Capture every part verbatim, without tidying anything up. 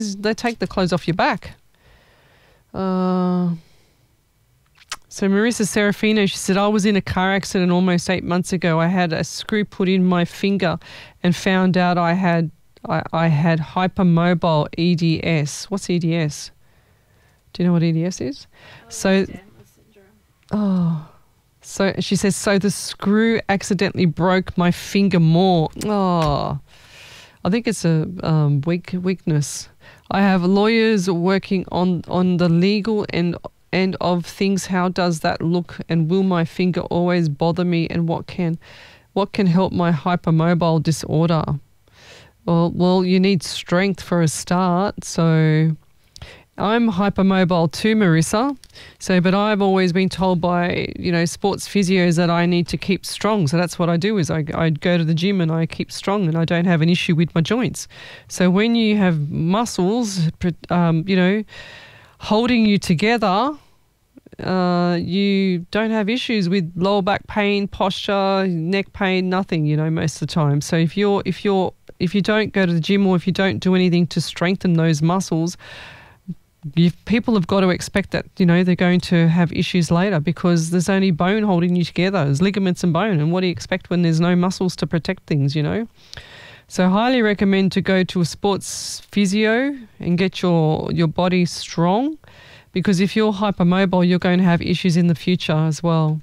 they take the clothes off your back. Uh, so Marissa Serafino, she said, I was in a car accident almost eight months ago. I had a screw put in my finger and found out I had I, I had hypermobile E D S. What's E D S? Do you know what E D S is? Oh, so, oh, so she says, so the screw accidentally broke my finger more. Oh, I think it's a um, weak weakness. I have lawyers working on, on the legal end, end of things. How does that look? And will my finger always bother me? And what can, what can help my hypermobile disorder? Well, well, you need strength for a start. So I'm hypermobile too, Marissa. So, but I've always been told by, you know, sports physios that I need to keep strong. So that's what I do is I, I go to the gym and I keep strong and I don't have an issue with my joints. So when you have muscles, um, you know, holding you together, uh, you don't have issues with lower back pain, posture, neck pain, nothing, you know, most of the time. So if you're, if you're, if you don't go to the gym or if you don't do anything to strengthen those muscles, you, people have got to expect that, you know, they're going to have issues later because there's only bone holding you together. There's ligaments and bone. And what do you expect when there's no muscles to protect things, you know? So I highly recommend to go to a sports physio and get your, your body strong because if you're hypermobile, you're going to have issues in the future as well.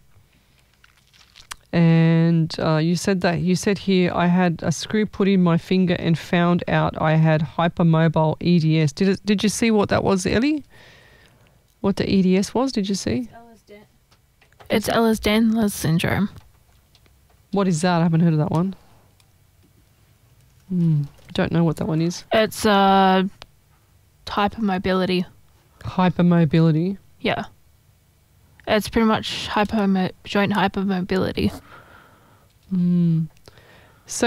And uh, you said that you said here I had a screw put in my finger and found out I had hypermobile E D S. Did it? Did you see what that was, Ellie? What the E D S was? Did you see? It's Ehlers-Danlos syndrome. What is that? I haven't heard of that one. Hmm. Don't know what that one is. It's uh, hypermobility. Hypermobility. Yeah. It's pretty much hypermo- joint hypermobility. Mm. So,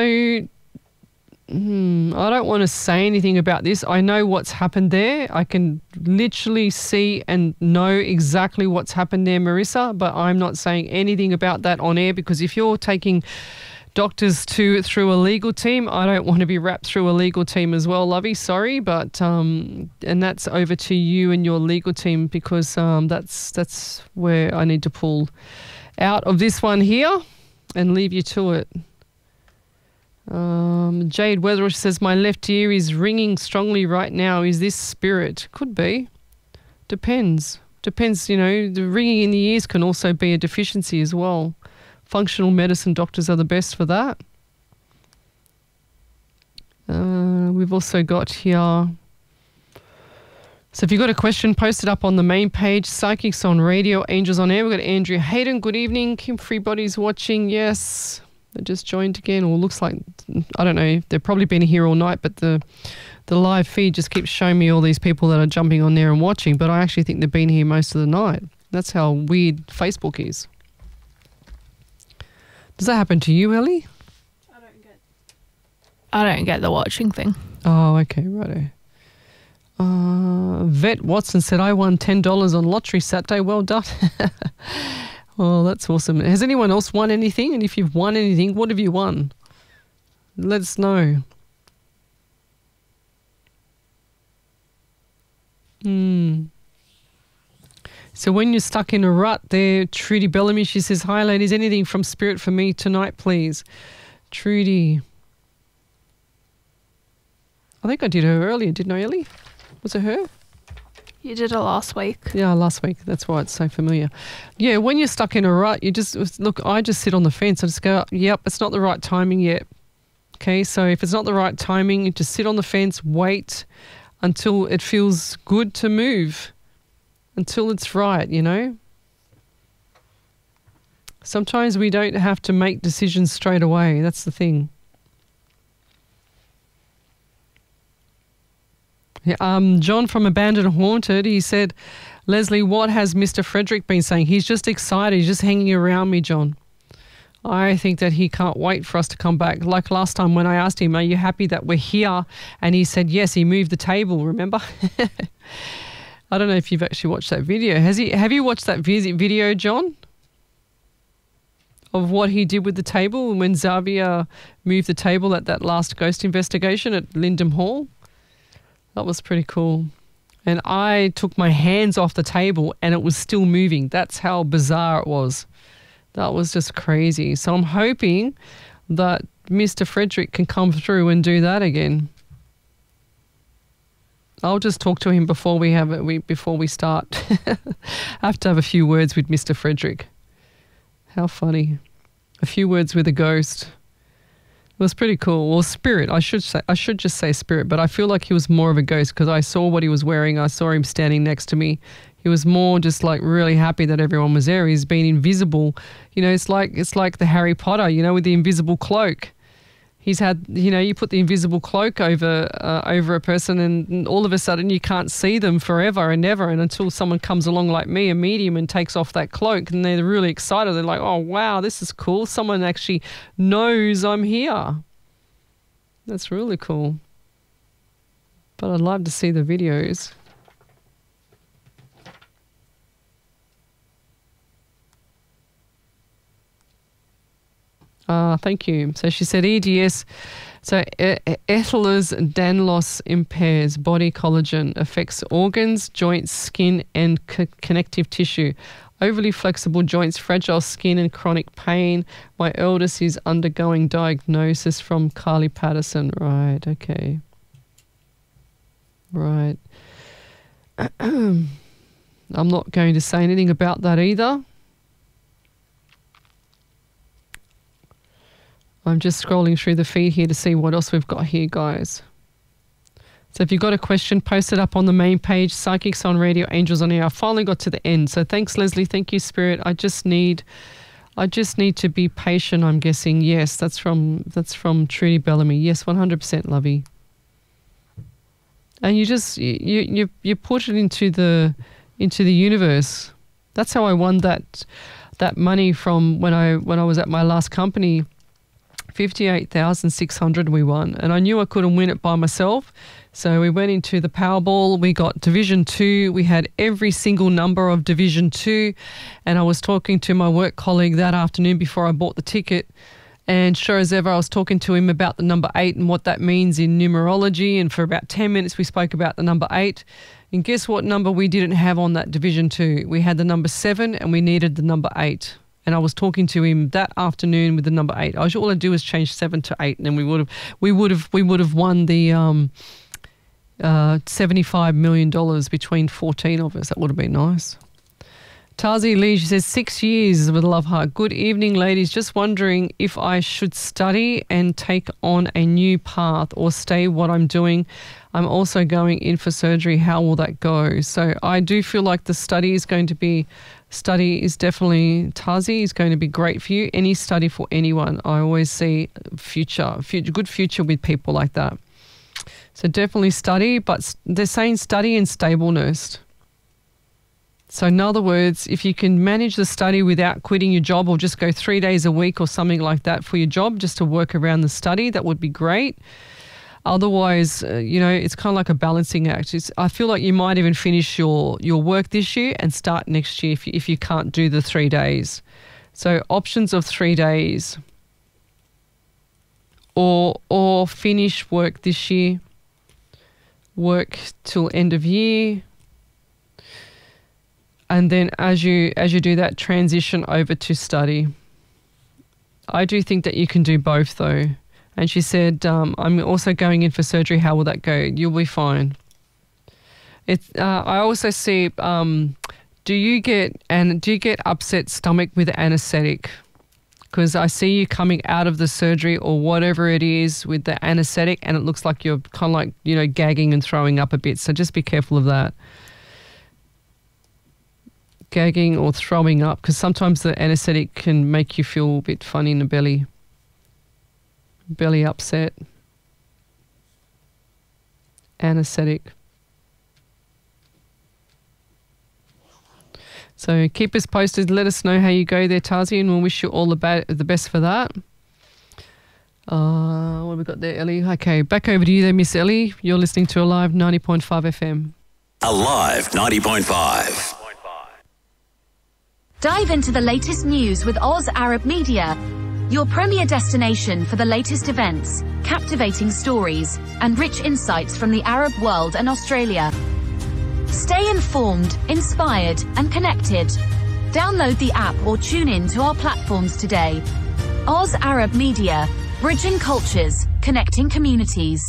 mm, I don't want to say anything about this. I know what's happened there. I can literally see and know exactly what's happened there, Marissa, but I'm not saying anything about that on air because if you're taking doctors to through a legal team, I don't want to be wrapped through a legal team as well, Lovey. Sorry, but um, and that's over to you and your legal team because um, that's that's where I need to pull out of this one here and leave you to it. Um, Jade Weatherish says my left ear is ringing strongly right now. Is this spirit? Could be. Depends. Depends. You know, the ringing in the ears can also be a deficiency as well. Functional medicine doctors are the best for that. Uh, we've also got here. So if you've got a question, post it up on the main page. Psychics on Radio, Angels on Air. We've got Andrea Hayden. Good evening. Kim Freebody's watching. Yes. They just joined again. Or looks like, I don't know, they've probably been here all night, but the the live feed just keeps showing me all these people that are jumping on there and watching. But I actually think they've been here most of the night. That's how weird Facebook is. Does that happen to you, Ellie? I don't get I don't get the watching thing. Oh, okay, righto. Uh, Vet Watson said, I won ten dollars on lottery Saturday. Well done. Oh, that's awesome. Has anyone else won anything? And if you've won anything, what have you won? Let us know. Hmm. So when you're stuck in a rut there, Trudy Bellamy, she says, hi ladies, anything from Spirit for me tonight, please? Trudy. I think I did her earlier, didn't I, Ellie? Was it her? You did it last week. Yeah, last week. That's why it's so familiar. Yeah, when you're stuck in a rut, you just, look, I just sit on the fence. I just go, yep, it's not the right timing yet. Okay, so if it's not the right timing, you just sit on the fence, wait until it feels good to move. Until it's right, you know. Sometimes we don't have to make decisions straight away. That's the thing. Yeah, um, John from Abandoned Haunted, he said, Leslie, what has Mister Frederick been saying? He's just excited. He's just hanging around me, John. I think that he can't wait for us to come back. Like last time when I asked him, are you happy that we're here? And he said, yes, he moved the table, remember? I don't know if you've actually watched that video. Has he? Have you watched that video, John? Of what he did with the table when Xavier moved the table at that last ghost investigation at Lyndham Hall? That was pretty cool. And I took my hands off the table and it was still moving. That's how bizarre it was. That was just crazy. So I'm hoping that Mister Frederick can come through and do that again. I'll just talk to him before we have it. We before we start. I have to have a few words with Mister Frederick. How funny! A few words with a ghost. It was pretty cool. Well, spirit. I should say. I should just say spirit, but I feel like he was more of a ghost because I saw what he was wearing. I saw him standing next to me. He was more just like really happy that everyone was there. He's been invisible. You know, it's like it's like the Harry Potter. You know, with the invisible cloak. He's had, you know, you put the invisible cloak over uh, over a person and all of a sudden you can't see them forever and ever, and until someone comes along like me, a medium, and takes off that cloak, and they're really excited. They're like, oh, wow, this is cool. Someone actually knows I'm here. That's really cool. But I'd love to see the videos. Ah, thank you. So she said E D S, so Ehlers-Danlos impairs body collagen, affects organs, joints, skin and co- connective tissue, overly flexible joints, fragile skin and chronic pain. My eldest is undergoing diagnosis from Carly Patterson. Right, okay. Right. I'm not going to say anything about that either. I'm just scrolling through the feed here to see what else we've got here, guys. So if you've got a question, post it up on the main page, Psychics on Radio, Angels on Air. I finally got to the end. So thanks, Leslie. Thank you, Spirit. I just need I just need to be patient, I'm guessing. Yes, that's from that's from Trudy Bellamy. Yes, one hundred percent, Lovey. And you just you you you put it into the into the universe. That's how I won that that money from when I when I was at my last company. fifty-eight thousand six hundred we won, and I knew I couldn't win it by myself, so we went into the Powerball. We got Division two. We had every single number of Division two, and I was talking to my work colleague that afternoon before I bought the ticket, and sure as ever I was talking to him about the number eight and what that means in numerology, and for about ten minutes we spoke about the number eight, and guess what number we didn't have on that Division two? We had the number seven and we needed the number eight. And I was talking to him that afternoon with the number eight. All I do is change seven to eight, and then we would have, we would have, we would have won the um, uh, seventy-five million dollars between fourteen of us. That would have been nice. Tazi Lee, she says six years with a love heart. Good evening, ladies. Just wondering if I should study and take on a new path or stay what I'm doing. I'm also going in for surgery. How will that go? So I do feel like the study is going to be. Study is definitely, Tazi, is going to be great for you. Any study for anyone. I always see future, future, good future with people like that. So definitely study, but they're saying study and stableness. So in other words, if you can manage the study without quitting your job, or just go three days a week or something like that for your job, just to work around the study, that would be great. Otherwise, uh, you know, it's kind of like a balancing act. It's, I feel like you might even finish your, your work this year and start next year if you, if you can't do the three days. So options of three days or or finish work this year, work till end of year, and then as you as you do that, transition over to study. I do think that you can do both though. And she said, um, I'm also going in for surgery. How will that go? You'll be fine. It's, uh, I also see, um, do you get and do you get upset stomach with anaesthetic? Because I see you coming out of the surgery or whatever it is with the anaesthetic, and it looks like you're kind of like, you know, gagging and throwing up a bit. So just be careful of that. Gagging or throwing up, because sometimes the anaesthetic can make you feel a bit funny in the belly. Belly upset. Anaesthetic. So keep us posted. Let us know how you go there, Tazi, and we'll wish you all the, ba- the best for that. Uh, what have we got there, Ellie? Okay, back over to you there, Miss Ellie. You're listening to Alive ninety point five F M. Alive ninety point five. Dive into the latest news with Oz Arab Media. your premier destination for the latest events, captivating stories, and rich insights from the Arab world and Australia. Stay informed, inspired, and connected. Download the app or tune in to our platforms today. Oz Arab Media, bridging cultures, connecting communities.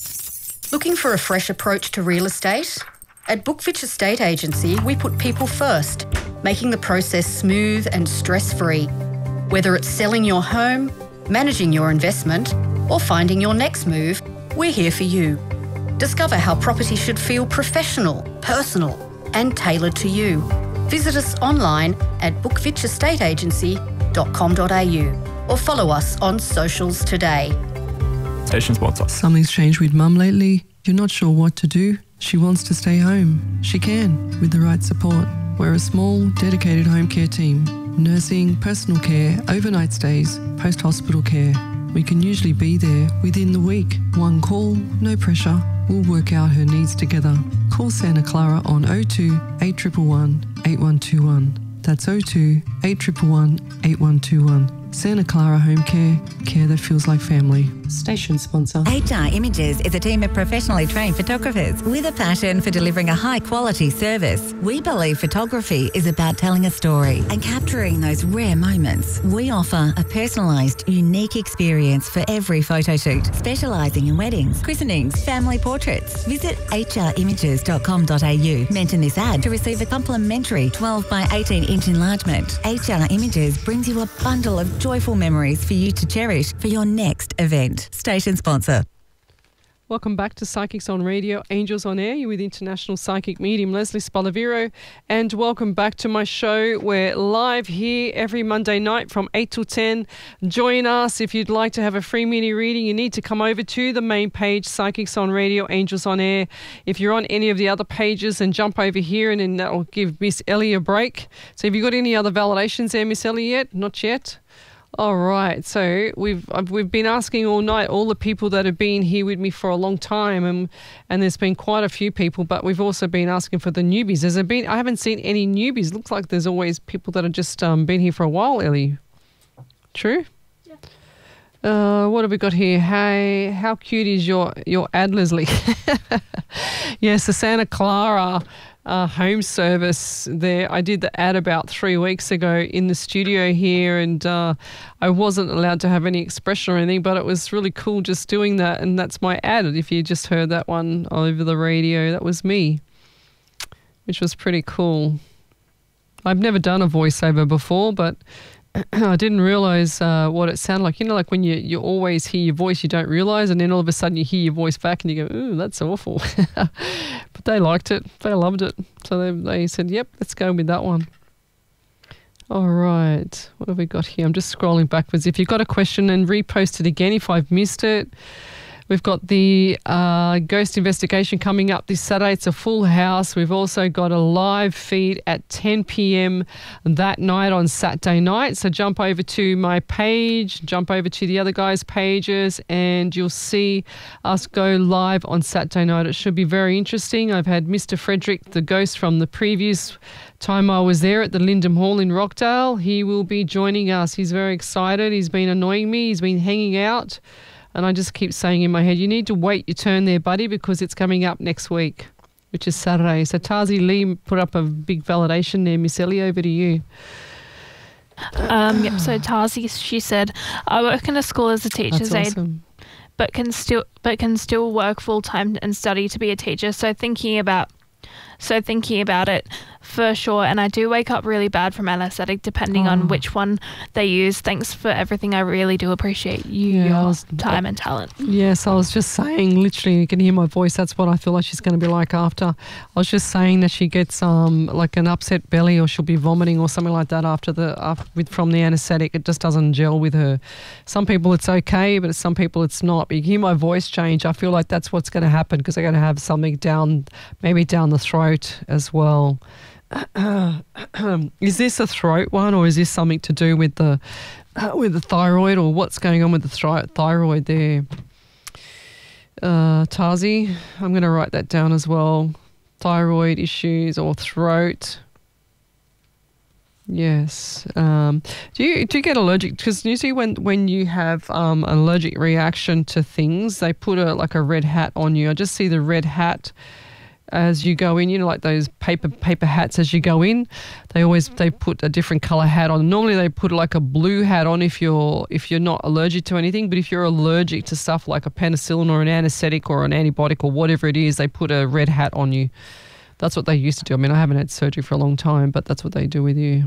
Looking for a fresh approach to real estate? At Bookfitch Estate Agency, we put people first, making the process smooth and stress-free. Whether it's selling your home, managing your investment, or finding your next move, we're here for you. Discover how property should feel professional, personal, and tailored to you. Visit us online at bookfitch estate agency dot com dot a u or follow us on socials today. Station sponsor. Something's changed with Mum lately. You're not sure what to do. She wants to stay home. She can, with the right support. We're a small, dedicated home care team. Nursing, personal care, overnight stays, post-hospital care. We can usually be there within the week. One call, no pressure. We'll work out her needs together. Call Santa Clara on oh two, eight one one, eight one two one. That's oh two, eight one one, eight one two one. Santa Clara Home Care, care that feels like family. Station sponsor. H R Images is a team of professionally trained photographers with a passion for delivering a high-quality service. We believe photography is about telling a story and capturing those rare moments. We offer a personalised, unique experience for every photo shoot, specialising in weddings, christenings, family portraits. Visit h r images dot com dot a u. Mention this ad to receive a complimentary twelve by eighteen inch enlargement. H R Images brings you a bundle of joyful memories for you to cherish for your next event. Station sponsor. Welcome back to Psychics on Radio, Angels on Air. You're with international psychic medium Leslie Spalaviro, and welcome back to my show. We're live here every Monday night from eight till ten. Join us. If you'd like to have a free mini reading, you need to come over to the main page, Psychics on Radio, Angels on Air. If you're on any of the other pages, then jump over here, and then that'll give Miss Ellie a break. So have you got any other validations there, Miss Ellie, yet? Not yet? All right, so we've I've, we've been asking all night all the people that have been here with me for a long time, and and there's been quite a few people, but we've also been asking for the newbies. Has there been? I haven't seen any newbies. Looks like there's always people that have just um, been here for a while, Ellie. True? Yeah. Uh, what have we got here? Hey, how cute is your your ad, Leslie? Yes, the Santa Clara Uh, home service there. I did the ad about three weeks ago in the studio here, and uh, I wasn't allowed to have any expression or anything, but it was really cool just doing that, and that's my ad. If you just heard that one over the radio, that was me, which was pretty cool. I've never done a voiceover before, but I didn't realise uh, what it sounded like. You know, like when you, you always hear your voice, you don't realise, and then all of a sudden you hear your voice back and you go, ooh, that's awful. But they liked it. They loved it. So they, they said, yep, let's go with that one. All right. What have we got here? I'm just scrolling backwards. If you've got a question, then repost it again if I've missed it. We've got the uh, ghost investigation coming up this Saturday. It's a full house. We've also got a live feed at ten p.m. that night on Saturday night. So jump over to my page, jump over to the other guys' pages, and you'll see us go live on Saturday night. It should be very interesting. I've had Mister Frederick, the ghost from the previous time I was there at the Lyndon Hall in Rockdale. He will be joining us. He's very excited. He's been annoying me. He's been hanging out. And I just keep saying in my head, you need to wait your turn there, buddy, because it's coming up next week, which is Saturday. So Tazi Lee put up a big validation there. Miss Ellie, over to you. Um, yep, so Tazi, she said, I work in a school as a teacher's That's aide, awesome. but can still but can still work full time and study to be a teacher. So thinking about so thinking about it for sure. And I do wake up really bad from anesthetic, depending oh. on which one they use. Thanks for everything. I really do appreciate you, yeah, your was, time and talent. Yes, I was just saying, literally, you can hear my voice. That's what I feel like she's going to be like after. I was just saying that she gets um like an upset belly, or she'll be vomiting or something like that after the after, with from the anesthetic. It just doesn't gel with her. Some people it's okay, but some people it's not. But you hear my voice change. I feel like that's what's going to happen, because they're going to have something down, maybe down the throat as well. Is this a throat one, or is this something to do with the uh, with the thyroid, or what's going on with the thro- thyroid there? Uh, Tazi, I'm going to write that down as well. Thyroid issues or throat. Yes. Um, do you do you get allergic? Because usually when when you have um, an allergic reaction to things, they put a like a red hat on you. I just see the red hat as you go in. You know, like those paper paper hats as you go in. They always they put a different color hat on. Normally they put like a blue hat on if you're if you're not allergic to anything. But if you're allergic to stuff like a penicillin or an anesthetic or an antibiotic or whatever it is, they put a red hat on you. That's what they used to do. I mean, I haven't had surgery for a long time, but that's what they do with you.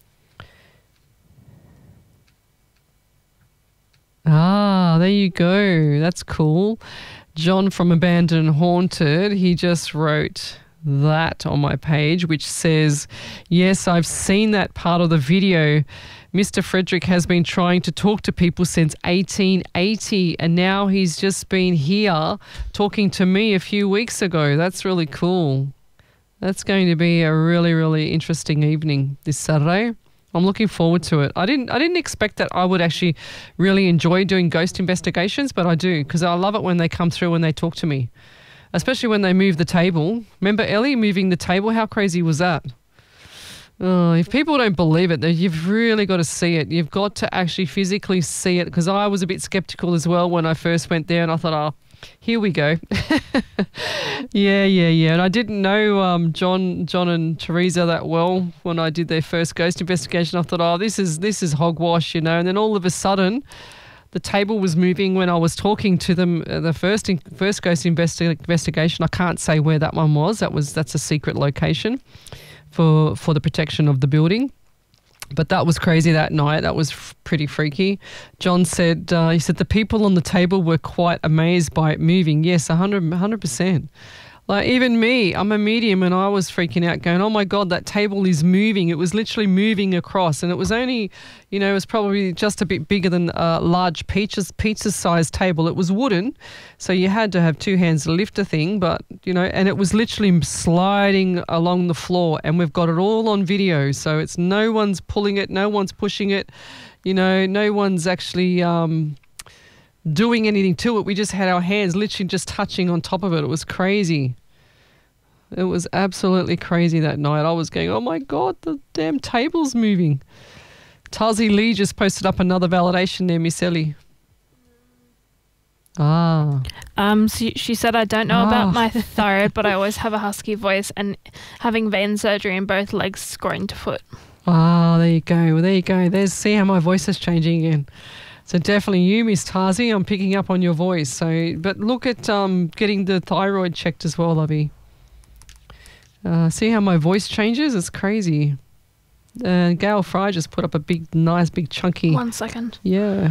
Ah, there you go. That's cool. John from Abandoned and Haunted, he just wrote that on my page, which says, yes, I've seen that part of the video. Mister Frederick has been trying to talk to people since eighteen eighty, and now he's just been here talking to me a few weeks ago. That's really cool. That's going to be a really, really interesting evening this Saturday. I'm looking forward to it. I didn't I didn't expect that I would actually really enjoy doing ghost investigations, but I do, because I love it when they come through and they talk to me, especially when they move the table. Remember Ellie moving the table? How crazy was that? Oh, if people don't believe it, then you've really got to see it. You've got to actually physically see it, because I was a bit skeptical as well when I first went there, and I thought, oh, here we go. yeah, yeah, yeah. And I didn't know um, John, John and Teresa that well when I did their first ghost investigation. I thought, oh, this is this is hogwash, you know. And then all of a sudden, the table was moving when I was talking to them. Uh, the first in, first ghost investi- investigation. I can't say where that one was. That was that's a secret location for for the protection of the building. But that was crazy that night. That was f- pretty freaky. John said, uh, he said the people on the table were quite amazed by it moving. Yes, one hundred, one hundred percent. Like even me, I'm a medium, and I was freaking out going, oh my God, that table is moving. It was literally moving across, and it was only, you know, it was probably just a bit bigger than a large pizza, pizza sized table. It was wooden, so you had to have two hands to lift the thing, but, you know, and it was literally sliding along the floor, and we've got it all on video. So it's no one's pulling it, no one's pushing it, you know, no one's actually um, doing anything to it. We just had our hands literally just touching on top of it. It was crazy. It was absolutely crazy that night. I was going, oh my God, the damn table's moving. Tazi Lee just posted up another validation there, Miss Ellie. Ah. Um, so she said, I don't know ah. about my thyroid, but I always have a husky voice, and having vein surgery in both legs, groin to foot. Ah, there you go. Well, there you go. There's, see how my voice is changing again. So definitely you, Miss Tazi, I'm picking up on your voice. So, but look at um, getting the thyroid checked as well, lovey. Uh, see how my voice changes? It's crazy. Uh, Gail Fry just put up a big, nice, big chunky. One second. Yeah.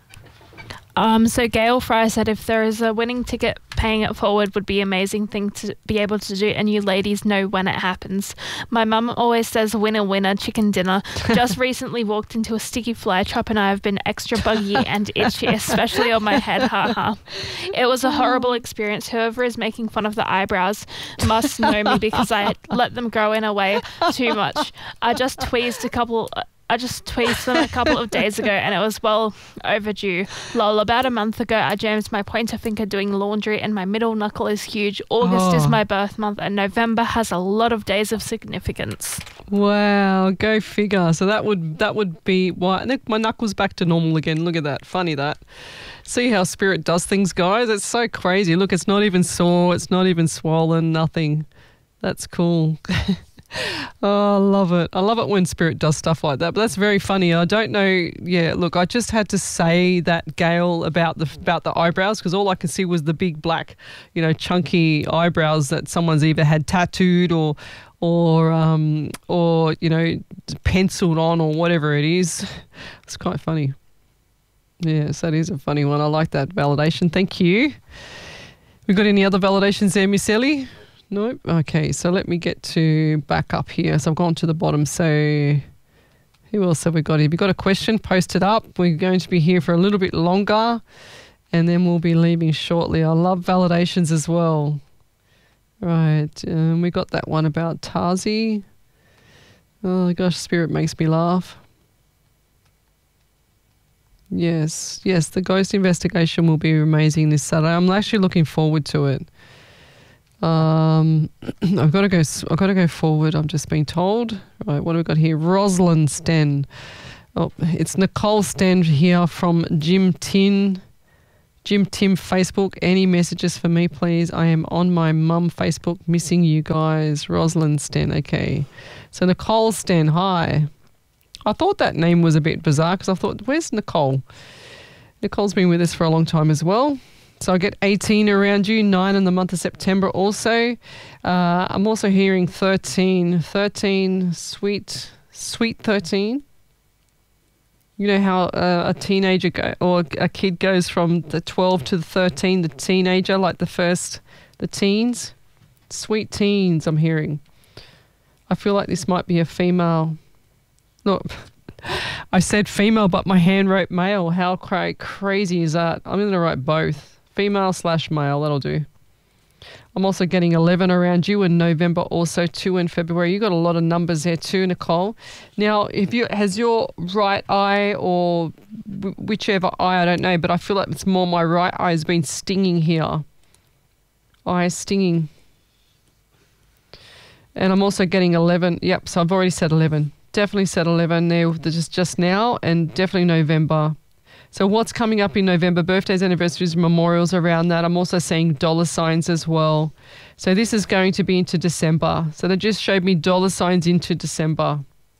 Um, so Gail Fry said if there is a winning ticket, paying it forward would be an amazing thing to be able to do, and you ladies know when it happens. My mum always says winner, winner, chicken dinner. Just recently walked into a sticky fly trap, and I have been extra buggy and itchy, especially on my head, haha. It was a horrible experience. Whoever is making fun of the eyebrows must know me, because I let them grow in a way too much. I just tweezed a couple... I just tweezed them a couple of days ago, and it was well overdue. Lol, about a month ago, I jammed my pointer finger doing laundry, and my middle knuckle is huge. August oh. is my birth month, and November has a lot of days of significance. Wow, go figure. So that would that would be why my knuckle's back to normal again. Look at that. Funny that. See how spirit does things, guys? It's so crazy. Look, it's not even sore. It's not even swollen. Nothing. That's cool. Oh, I love it. I love it when spirit does stuff like that. But that's very funny. I don't know. Yeah, look, I just had to say that, Gail, about the about the eyebrows, because all I could see was the big black, you know, chunky eyebrows that someone's either had tattooed or or um or you know penciled on or whatever it is. It's quite funny. Yes, that is a funny one. I like that validation. Thank you. We got any other validations there, Miss Ellie? Nope. Okay, so let me get to back up here. So I've gone to the bottom. So who else have we got here? We've got a question posted up. We're going to be here for a little bit longer, and then we'll be leaving shortly. I love validations as well. Right. Um, we got that one about Tazi. Oh, gosh, spirit makes me laugh. Yes. Yes, the ghost investigation will be amazing this Saturday. I'm actually looking forward to it. Um, I've got to go. I've got to go forward. I'm just being told. Right, what have we got here? Rosalind Sten. Oh, it's Nicole Sten here from Jim Tin. Jim Tim Facebook. Any messages for me, please? I am on my mum Facebook, missing you guys. Rosalind Sten. Okay. So Nicole Sten, hi. I thought that name was a bit bizarre because I thought, where's Nicole? Nicole's been with us for a long time as well. So I get eighteen around you, nine in the month of September also. Uh, I'm also hearing thirteen. thirteen, sweet, sweet thirteen. You know how uh, a teenager go, or a kid goes from the twelve to the thirteen, the teenager, like the first, the teens? Sweet teens, I'm hearing. I feel like this might be a female. Look, I said female, but my hand wrote male. How cra- crazy is that? I'm going to write both. Female slash male, that'll do. I'm also getting eleven around you in November, also two in February. You got a lot of numbers there too, Nicole. Now, if you has your right eye or w- whichever eye, I don't know, but I feel like it's more my right eye has been stinging here. Eye stinging. And I'm also getting eleven. Yep, so I've already said eleven. Definitely said eleven there just, just now, and definitely November. So what's coming up in November? Birthdays, anniversaries, memorials around that. I'm also seeing dollar signs as well. So this is going to be into December. So they just showed me dollar signs into December.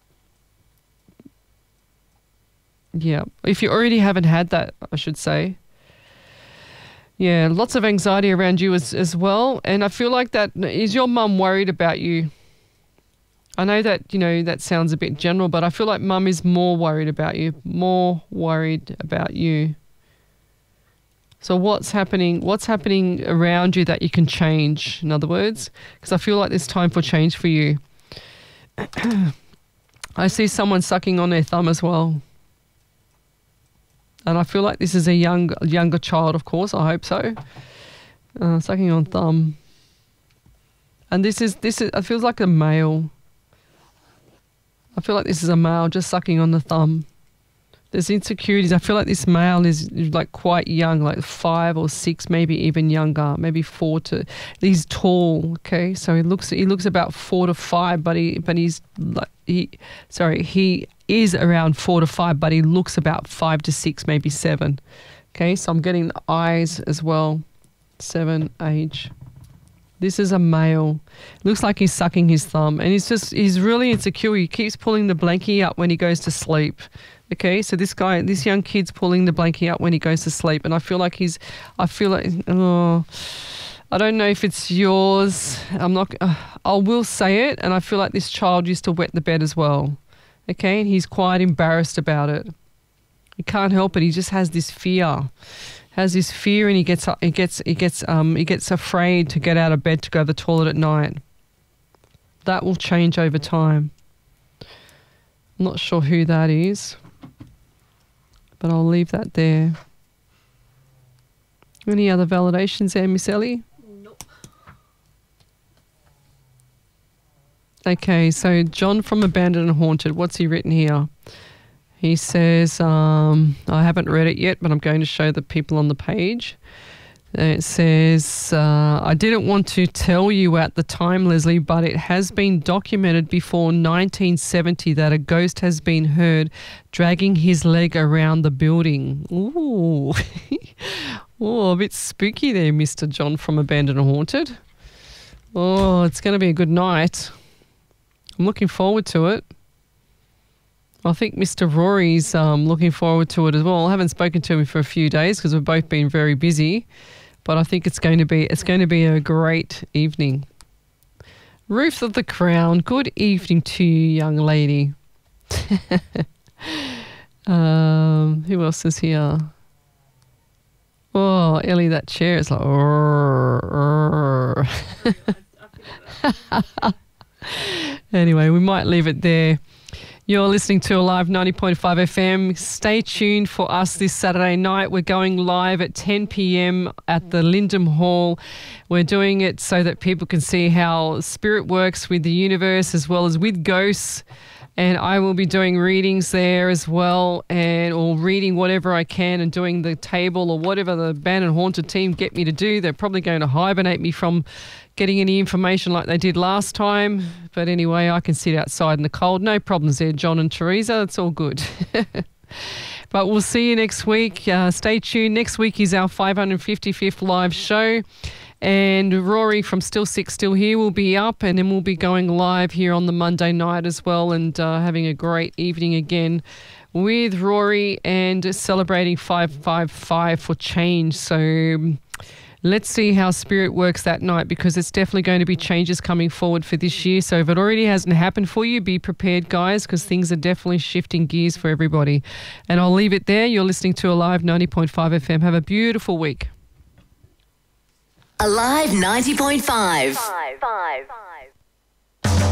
Yeah. If you already haven't had that, I should say. Yeah, lots of anxiety around you as, as well. And I feel like that, is your mum worried about you? I know that, you know, that sounds a bit general, but I feel like mum is more worried about you, more worried about you. So what's happening, what's happening around you that you can change, in other words? Because I feel like there's time for change for you. I see someone sucking on their thumb as well. And I feel like this is a young, younger child, of course, I hope so. Uh, sucking on thumb. And this is, this is, it feels like a male. I feel like this is a male just sucking on the thumb. There's insecurities. I feel like this male is like quite young, like five or six, maybe even younger, maybe four to. He's tall, okay. So he looks he looks about four to five, but he but he's like he sorry he is around four to five, but he looks about five to six, maybe seven. Okay, so I'm getting the eyes as well, seven age. This is a male. Looks like he's sucking his thumb, and he's just, he's really insecure. He keeps pulling the blankie up when he goes to sleep. Okay, so this guy, this young kid's pulling the blankie up when he goes to sleep, and I feel like he's, I feel like, oh, I don't know if it's yours. I'm not, uh, I will say it, and I feel like this child used to wet the bed as well. Okay, and he's quite embarrassed about it. He can't help it. He just has this fear. Has this fear, and he gets he gets he gets um he gets afraid to get out of bed to go to the toilet at night. That will change over time. I'm not sure who that is, but I'll leave that there. Any other validations there, Miss Ellie? Nope. Okay, so John from Abandoned and Haunted. What's he written here? He says, um, I haven't read it yet, but I'm going to show the people on the page. It says, uh, I didn't want to tell you at the time, Leslie, but it has been documented before nineteen seventy that a ghost has been heard dragging his leg around the building. Ooh. Oh, a bit spooky there, Mister John from Abandoned and Haunted. Oh, it's going to be a good night. I'm looking forward to it. I think Mister Rory's um, looking forward to it as well. I haven't spoken to him for a few days because we've both been very busy, but I think it's going to be it's going to be a great evening. Ruth of the Crown, good evening to you, young lady. um, who else is here? Oh, Ellie, that chair is like. Urgh, urgh. Anyway, we might leave it there. You're listening to Alive ninety point five F M. Stay tuned for us this Saturday night. We're going live at ten p.m. at the Lyndon Hall. We're doing it so that people can see how spirit works with the universe as well as with ghosts. And I will be doing readings there as well, and or reading whatever I can and doing the table or whatever the Abandoned and Haunted team get me to do. They're probably going to hibernate me from, getting any information like they did last time. But anyway, I can sit outside in the cold. No problems there, John and Teresa. It's all good. But we'll see you next week. Uh, stay tuned. Next week is our five hundred fifty-fifth live show. And Rory from Still Sick, Still Here will be up, and then we'll be going live here on the Monday night as well, and uh, having a great evening again with Rory and celebrating five five five for change. So let's see how Spirit works that night, because it's definitely going to be changes coming forward for this year. So if it already hasn't happened for you, be prepared, guys, because things are definitely shifting gears for everybody. And I'll leave it there. You're listening to Alive ninety point five F M. Have a beautiful week. Alive ninety point five. Five, five, five.